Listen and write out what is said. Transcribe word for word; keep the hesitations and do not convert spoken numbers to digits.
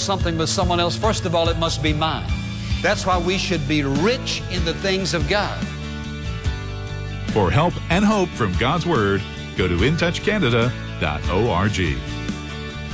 something with someone else, first of all, it must be mine. That's why we should be rich in the things of God. For help and hope from God's Word, go to in touch canada dot org.